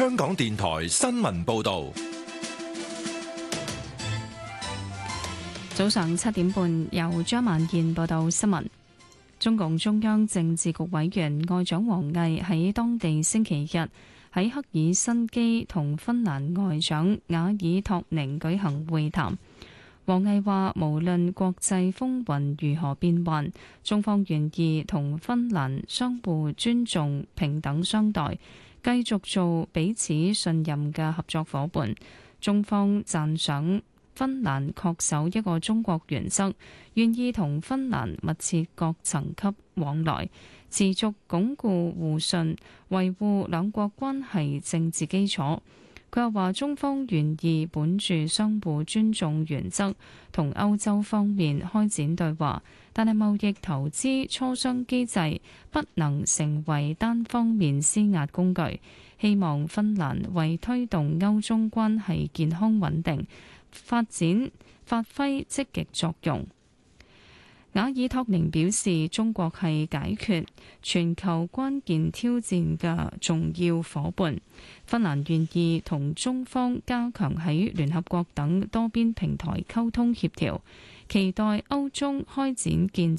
香港電台新聞報道。 早上7點半，由張萬燕報道新聞。中共中央政治局委員外長王毅喺當地星期日喺赫爾辛基同芬蘭外長瓦爾托寧舉行會談。王毅話：無論國際風雲如何變幻，中方願意同芬蘭相互尊重、平等相待，繼續做彼此信任嘅合作夥伴。中方讚賞芬蘭恪守一個中國原則，願意同芬蘭密切各層級往來，持續鞏固互信，維護兩國關係政治基礎。佢又話：中方願意本住相互尊重原則，同歐洲方面開展對話，但係貿易投資磋商機制不能成為單方面施壓工具。希望芬蘭為推動歐中關係健康穩定發揮積極作用。瓦爾托寧表示，中國係解決全球關鍵挑戰嘅重要夥伴，芬蘭願意同中方加強喺聯合國等多邊平台溝通協調，期待歐中開展建